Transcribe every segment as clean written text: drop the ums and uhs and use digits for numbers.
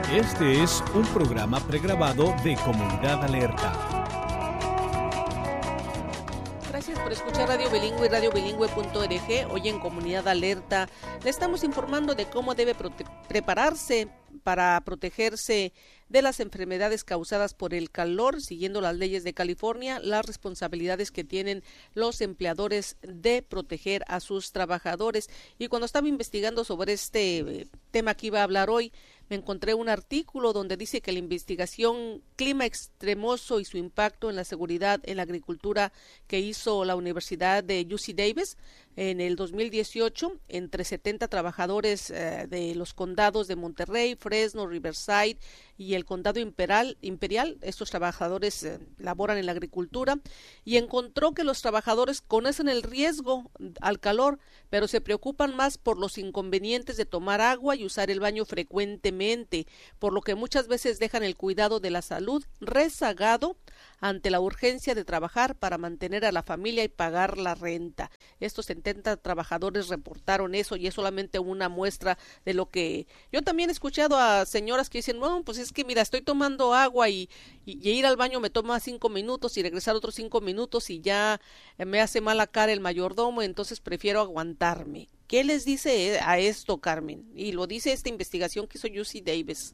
Este es un programa pregrabado de Comunidad Alerta. Gracias por escuchar Radio Bilingüe y radiobilingüe.org. Hoy en Comunidad Alerta le estamos informando de cómo debe prepararse para protegerse de las enfermedades causadas por el calor, siguiendo las leyes de California, las responsabilidades que tienen los empleadores de proteger a sus trabajadores. Y cuando estaba investigando sobre este tema que iba a hablar hoy, me encontré un artículo donde dice que la investigación Clima Extremoso y su impacto en la seguridad en la agricultura que hizo la Universidad de UC Davis en el 2018 entre 70 trabajadores de los condados de Monterrey, Fresno, Riverside y el condado Imperial. Estos trabajadores laboran en la agricultura y encontró que los trabajadores conocen el riesgo al calor, pero se preocupan más por los inconvenientes de tomar agua y usar el baño frecuentemente, por lo que muchas veces dejan el cuidado de la salud rezagado ante la urgencia de trabajar para mantener a la familia y pagar la renta. Estos 70 trabajadores reportaron eso y es solamente una muestra de lo que yo también he escuchado a señoras que dicen, no, pues es que mira, estoy tomando agua y ir al baño me toma 5 minutos y regresar otros 5 minutos y ya me hace mala cara el mayordomo, entonces prefiero aguantarme. ¿Qué les dice a esto, Carmen? Y lo dice esta investigación que hizo UC Davis.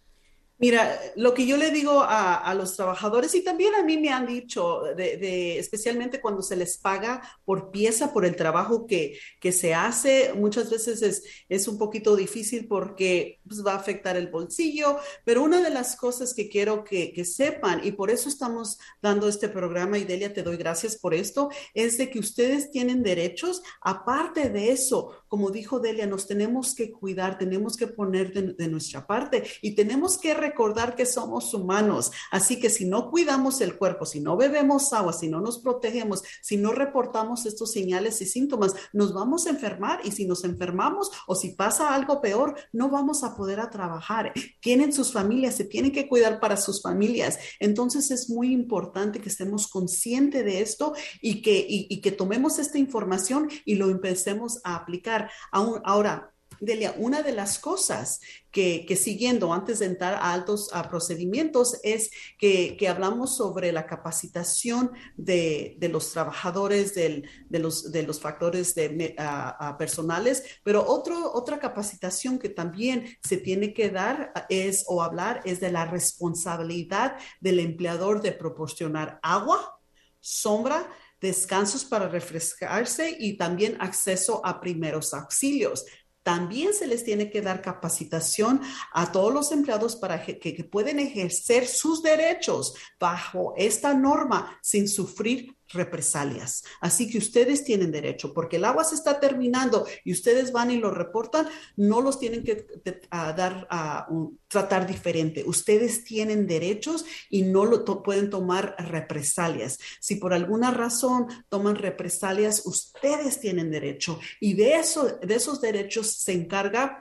Mira, lo que yo le digo a los trabajadores, y también a mí me han dicho, especialmente cuando se les paga por pieza, por el trabajo que se hace, muchas veces es un poquito difícil porque pues, va a afectar el bolsillo, pero una de las cosas que quiero que sepan, y por eso estamos dando este programa, y Delia, te doy gracias por esto, es de que ustedes tienen derechos. Aparte de eso, como dijo Delia, nos tenemos que cuidar, tenemos que poner de nuestra parte y tenemos que recordar que somos humanos, así que si no cuidamos el cuerpo, si no bebemos agua, si no nos protegemos, si no reportamos estos señales y síntomas, nos vamos a enfermar y si nos enfermamos o si pasa algo peor, no vamos a poder trabajar. Tienen sus familias, se tienen que cuidar para sus familias, entonces es muy importante que estemos conscientes de esto y que tomemos esta información y lo empecemos a aplicar. Ahora, Delia, una de las cosas que siguiendo antes de entrar a altos procedimientos es que hablamos sobre la capacitación de los trabajadores, de los factores personales, pero otra capacitación que también se tiene que dar es de la responsabilidad del empleador de proporcionar agua, sombra, descansos para refrescarse y también acceso a primeros auxilios. También se les tiene que dar capacitación a todos los empleados para que pueden ejercer sus derechos bajo esta norma sin sufrir represalias. Así que ustedes tienen derecho, porque el agua se está terminando y ustedes van y lo reportan, no los tienen que tratar diferente. Ustedes tienen derechos y no pueden tomar represalias. Si por alguna razón toman represalias, ustedes tienen derecho y de esos derechos se encarga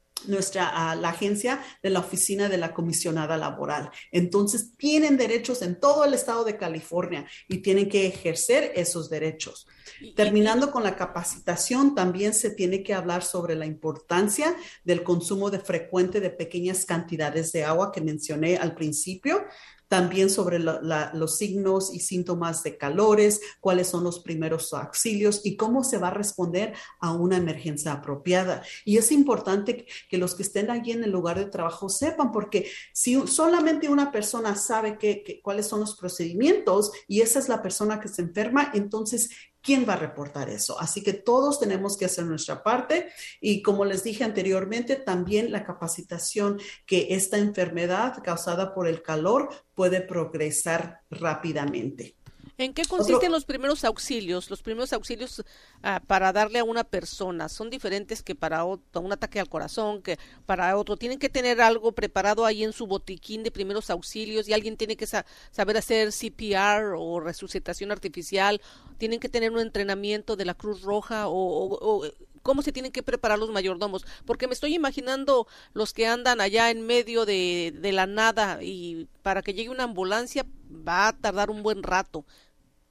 la agencia de la oficina de la comisionada laboral. Entonces tienen derechos en todo el estado de California y tienen que ejercer esos derechos. Terminando con la capacitación, también se tiene que hablar sobre la importancia del consumo frecuente de pequeñas cantidades de agua que mencioné al principio. También sobre los signos y síntomas de calores, cuáles son los primeros auxilios y cómo se va a responder a una emergencia apropiada. Y es importante que los que estén allí en el lugar de trabajo sepan, porque si solamente una persona sabe cuáles son los procedimientos y esa es la persona que se enferma, entonces ¿quién va a reportar eso? Así que todos tenemos que hacer nuestra parte y como les dije anteriormente, también la capacitación que esta enfermedad causada por el calor puede progresar rápidamente. ¿En qué consisten los primeros auxilios? Los primeros auxilios para darle a una persona son diferentes que para un ataque al corazón, que para otro. Tienen que tener algo preparado ahí en su botiquín de primeros auxilios y alguien tiene que saber hacer CPR o resucitación artificial. Tienen que tener un entrenamiento de la Cruz Roja o ¿cómo se tienen que preparar los mayordomos? Porque me estoy imaginando los que andan allá en medio de la nada y para que llegue una ambulancia va a tardar un buen rato.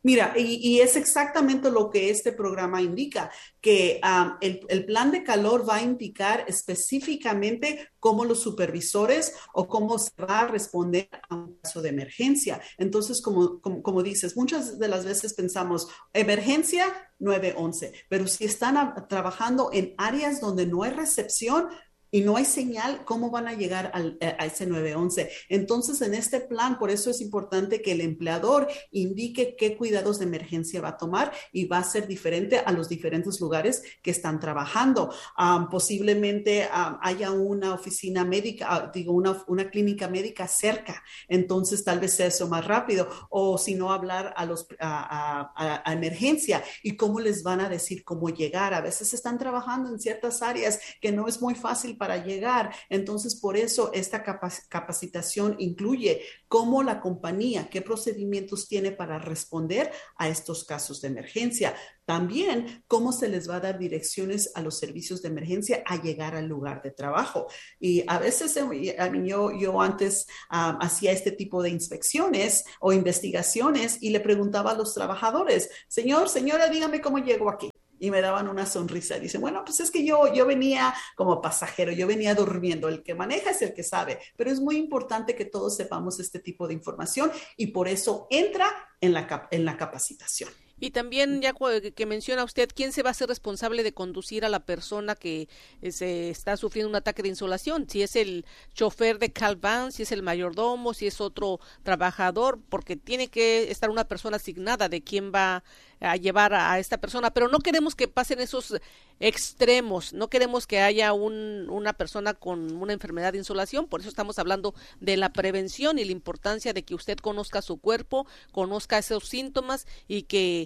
Mira, y es exactamente lo que este programa indica, que el plan de calor va a indicar específicamente cómo los supervisores o cómo se va a responder a un caso de emergencia. Entonces, como dices, muchas de las veces pensamos, emergencia 911, pero si están trabajando en áreas donde no hay recepción, y no hay señal, ¿cómo van a llegar a ese 911? Entonces, en este plan, por eso es importante que el empleador indique qué cuidados de emergencia va a tomar y va a ser diferente a los diferentes lugares que están trabajando. Posiblemente haya una oficina médica, una clínica médica cerca, entonces tal vez sea eso más rápido, o si no, hablar a emergencia y cómo les van a decir cómo llegar. A veces están trabajando en ciertas áreas que no es muy fácil para llegar. Entonces, por eso esta capacitación incluye cómo la compañía, qué procedimientos tiene para responder a estos casos de emergencia. También cómo se les va a dar direcciones a los servicios de emergencia a llegar al lugar de trabajo. Y a veces yo antes hacía este tipo de inspecciones o investigaciones y le preguntaba a los trabajadores, señora, dígame cómo llego aquí. Y me daban una sonrisa. Dice, bueno, pues es que yo venía como pasajero, yo venía durmiendo. El que maneja es el que sabe. Pero es muy importante que todos sepamos este tipo de información y por eso entra en la capacitación. Y también, ya que menciona usted, ¿quién se va a hacer responsable de conducir a la persona que se está sufriendo un ataque de insolación? Si es el chofer de Calvan, si es el mayordomo, si es otro trabajador, porque tiene que estar una persona asignada de quién va a llevar a esta persona, pero no queremos que pasen esos extremos, no queremos que haya una persona con una enfermedad de insolación, por eso estamos hablando de la prevención y la importancia de que usted conozca su cuerpo, conozca esos síntomas y que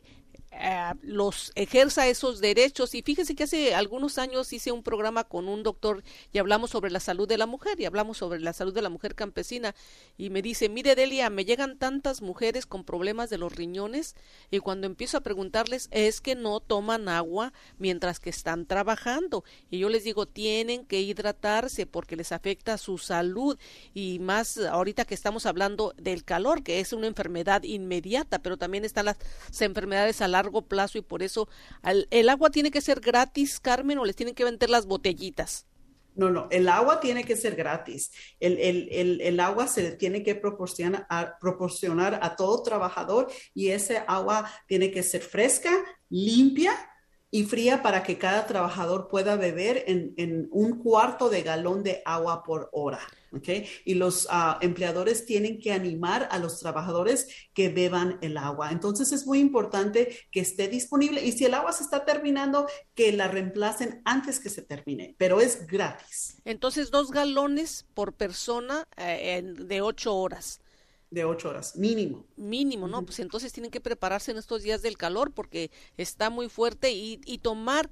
los ejerza esos derechos. Y fíjese que hace algunos años hice un programa con un doctor y hablamos sobre la salud de la mujer y hablamos sobre la salud de la mujer campesina y me dice, mire Delia, me llegan tantas mujeres con problemas de los riñones y cuando empiezo a preguntarles es que no toman agua mientras que están trabajando y yo les digo, tienen que hidratarse porque les afecta su salud y más ahorita que estamos hablando del calor, que es una enfermedad inmediata, pero también están las enfermedades a largo plazo y por eso el agua tiene que ser gratis, Carmen, o les tienen que vender las botellitas. No, el agua tiene que ser gratis. El agua se tiene que proporcionar a todo trabajador y ese agua tiene que ser fresca, limpia y fría para que cada trabajador pueda beber en 1/4 de galón de agua por hora. ¿Okay? Y los empleadores tienen que animar a los trabajadores que beban el agua. Entonces es muy importante que esté disponible y si el agua se está terminando, que la reemplacen antes que se termine, pero es gratis. Entonces 2 galones por persona de 8 horas. De 8 horas, mínimo. Mínimo, ¿no? Pues entonces tienen que prepararse en estos días del calor porque está muy fuerte y tomar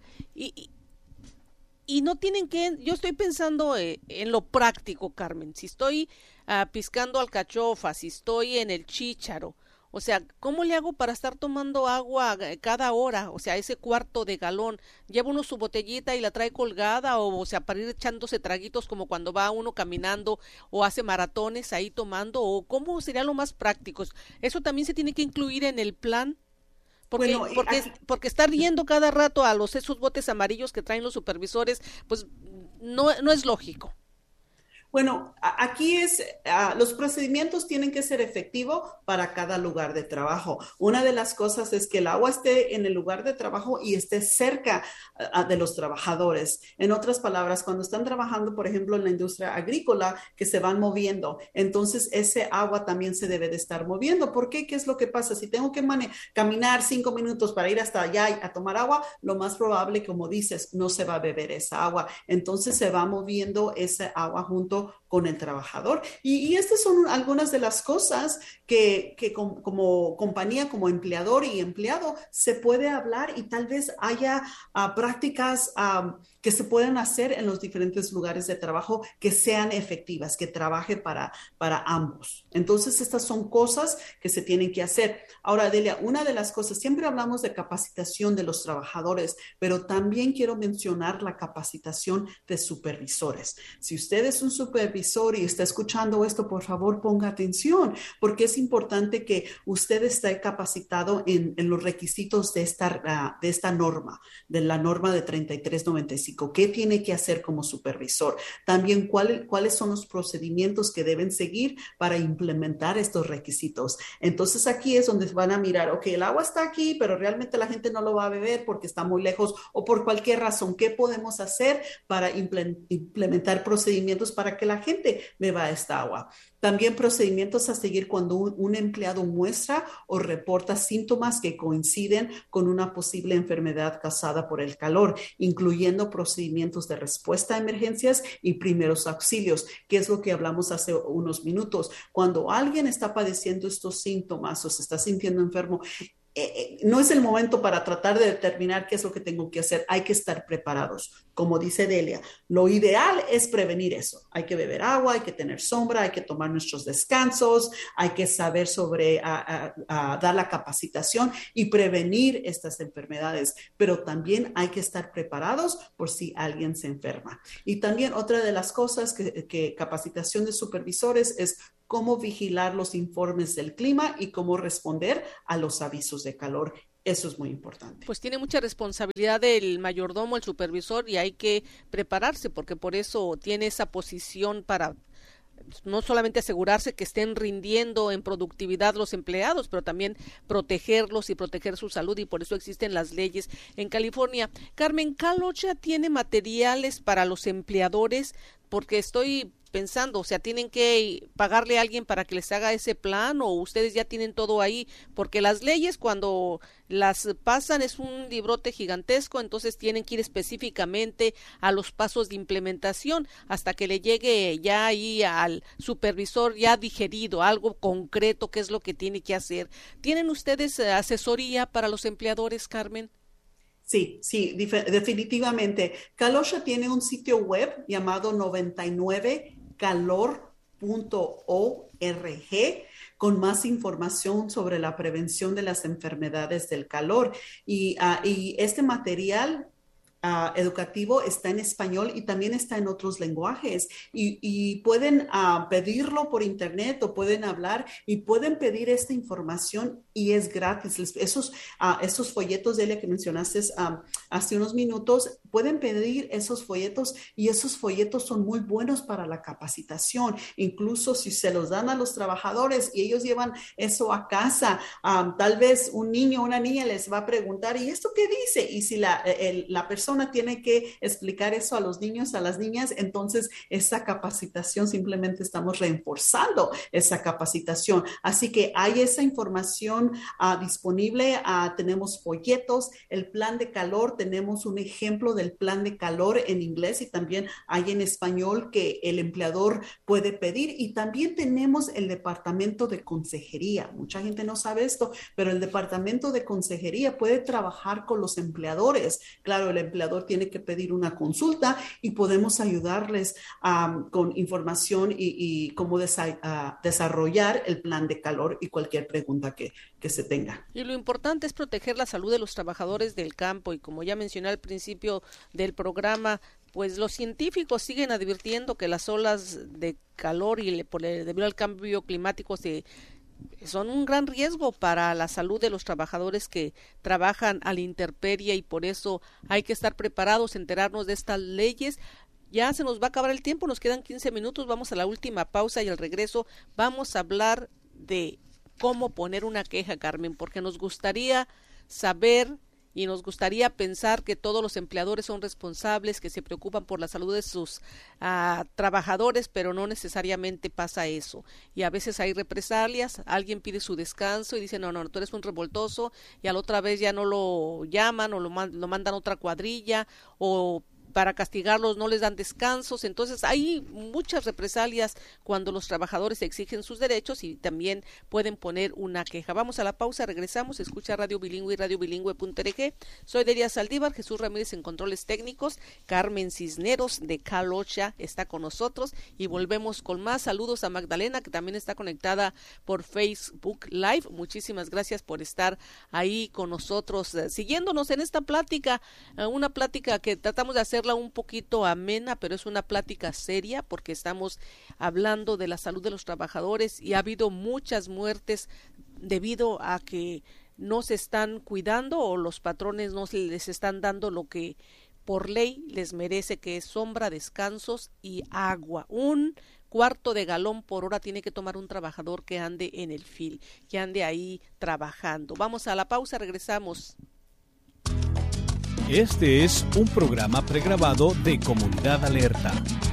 y no tienen que, yo estoy pensando en lo práctico, Carmen, si estoy piscando alcachofa, si estoy en el chícharo, o sea, ¿cómo le hago para estar tomando agua cada hora? O sea, ese 1/4 de galón, ¿lleva uno su botellita y la trae colgada o sea, para ir echándose traguitos como cuando va uno caminando o hace maratones ahí tomando o cómo sería lo más práctico? Eso también se tiene que incluir en el plan. Porque estar yendo cada rato a esos botes amarillos que traen los supervisores, pues no es lógico. Bueno, aquí los procedimientos tienen que ser efectivos para cada lugar de trabajo. Una de las cosas es que el agua esté en el lugar de trabajo y esté cerca de los trabajadores. En otras palabras, cuando están trabajando, por ejemplo, en la industria agrícola, que se van moviendo, entonces ese agua también se debe de estar moviendo. ¿Por qué? ¿Qué es lo que pasa? Si tengo que caminar 5 minutos para ir hasta allá a tomar agua, lo más probable, como dices, no se va a beber esa agua. Entonces se va moviendo esa agua junto con el trabajador. Y estas son algunas de las cosas que como compañía, como empleador y empleado, se puede hablar y tal vez haya prácticas que se pueden hacer en los diferentes lugares de trabajo que sean efectivas, que trabaje para ambos. Entonces, estas son cosas que se tienen que hacer. Ahora, Delia, una de las cosas, siempre hablamos de capacitación de los trabajadores, pero también quiero mencionar la capacitación de supervisores. Si usted es un supervisor, supervisor y está escuchando esto, por favor ponga atención, porque es importante que usted esté capacitado en los requisitos de esta norma, de la norma de 3395. ¿Qué tiene que hacer como supervisor? También cuáles son los procedimientos que deben seguir para implementar estos requisitos. Entonces aquí es donde van a mirar, ok, el agua está aquí, pero realmente la gente no lo va a beber porque está muy lejos o por cualquier razón. ¿Qué podemos hacer para implementar procedimientos para que la gente beba esta agua? También procedimientos a seguir cuando un empleado muestra o reporta síntomas que coinciden con una posible enfermedad causada por el calor, incluyendo procedimientos de respuesta a emergencias y primeros auxilios, que es lo que hablamos hace unos minutos. Cuando alguien está padeciendo estos síntomas o se está sintiendo enfermo, no es el momento para tratar de determinar qué es lo que tengo que hacer. Hay que estar preparados. Como dice Delia, lo ideal es prevenir eso. Hay que beber agua, hay que tener sombra, hay que tomar nuestros descansos, hay que saber sobre dar la capacitación y prevenir estas enfermedades. Pero también hay que estar preparados por si alguien se enferma. Y también otra de las cosas que capacitación de supervisores es cómo vigilar los informes del clima y cómo responder a los avisos de calor. Eso es muy importante. Pues tiene mucha responsabilidad el mayordomo, el supervisor, y hay que prepararse porque por eso tiene esa posición para no solamente asegurarse que estén rindiendo en productividad los empleados, pero también protegerlos y proteger su salud, y por eso existen las leyes en California. Carmen, ¿Cal OSHA tiene materiales para los empleadores? Porque estoy pensando, o sea, ¿tienen que pagarle a alguien para que les haga ese plan o ustedes ya tienen todo ahí? Porque las leyes cuando las pasan es un librote gigantesco, entonces tienen que ir específicamente a los pasos de implementación hasta que le llegue ya ahí al supervisor ya digerido, algo concreto, qué es lo que tiene que hacer. ¿Tienen ustedes asesoría para los empleadores, Carmen? Sí, definitivamente. Cal OSHA tiene un sitio web llamado 99calor.org con más información sobre la prevención de las enfermedades del calor. Y este material educativo está en español y también está en otros lenguajes y pueden pedirlo por internet o pueden hablar y pueden pedir esta información y es gratis. Estos folletos, Delia, que mencionaste hace unos minutos, pueden pedir esos folletos y esos folletos son muy buenos para la capacitación. Incluso si se los dan a los trabajadores y ellos llevan eso a casa, tal vez un niño o una niña les va a preguntar, ¿y esto qué dice? Y si la persona tiene que explicar eso a los niños, a las niñas, entonces esa capacitación simplemente estamos reforzando esa capacitación. Así que hay esa información disponible, tenemos folletos, el plan de calor, tenemos un ejemplo del plan de calor en inglés y también hay en español que el empleador puede pedir y también tenemos el departamento de consejería. Mucha gente no sabe esto, pero el departamento de consejería puede trabajar con los empleadores. Claro, el empleador tiene que pedir una consulta y podemos ayudarles con información y cómo desarrollar el plan de calor y cualquier pregunta que se tenga. Y lo importante es proteger la salud de los trabajadores del campo y como ya mencioné al principio del programa, pues los científicos siguen advirtiendo que las olas de calor y debido al cambio climático son un gran riesgo para la salud de los trabajadores que trabajan a la intemperie y por eso hay que estar preparados, enterarnos de estas leyes. Ya se nos va a acabar el tiempo, nos quedan 15 minutos, vamos a la última pausa y al regreso vamos a hablar de cómo poner una queja, Carmen, porque nos gustaría saber y nos gustaría pensar que todos los empleadores son responsables, que se preocupan por la salud de sus trabajadores, pero no necesariamente pasa eso. Y a veces hay represalias, alguien pide su descanso y dice, no, tú eres un revoltoso, y a la otra vez ya no lo llaman o lo mandan a otra cuadrilla, o para castigarlos no les dan descansos. Entonces hay muchas represalias cuando los trabajadores exigen sus derechos y también pueden poner una queja. Vamos a la pausa, regresamos, escucha Radio Bilingüe y radiobilingüe.org. Soy Delia Saldívar, Jesús Ramírez en controles técnicos, Carmen Cisneros de Cal OSHA está con nosotros y volvemos con más. Saludos a Magdalena, que también está conectada por Facebook Live. Muchísimas gracias por estar ahí con nosotros, siguiéndonos en esta plática, una plática que tratamos de hacer hacerla un poquito amena, pero es una plática seria porque estamos hablando de la salud de los trabajadores y ha habido muchas muertes debido a que no se están cuidando o los patrones no les están dando lo que por ley les merece, que es sombra, descansos y agua. 1/4 de galón por hora tiene que tomar un trabajador que ande en el field, que ande ahí trabajando. Vamos a la pausa, regresamos. Este es un programa pregrabado de Comunidad Alerta.